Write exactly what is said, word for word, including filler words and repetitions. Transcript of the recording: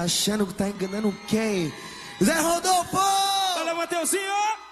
achando que tá enganando quem? Zé Rodolfo! Valeu, Mateuzinho!